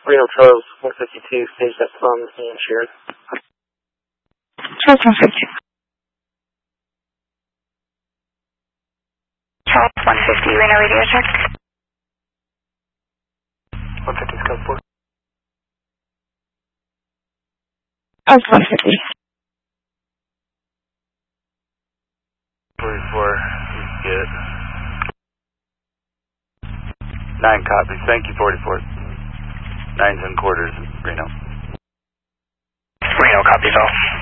Reno Charles 152, stage that from and Sharon. Charles 150. Charles 150, Reno radio check. 150 scope 4. Charles 150. 44, you get 9 copies. Thank you, 44. 9 and quarters, Reno. Reno copies all.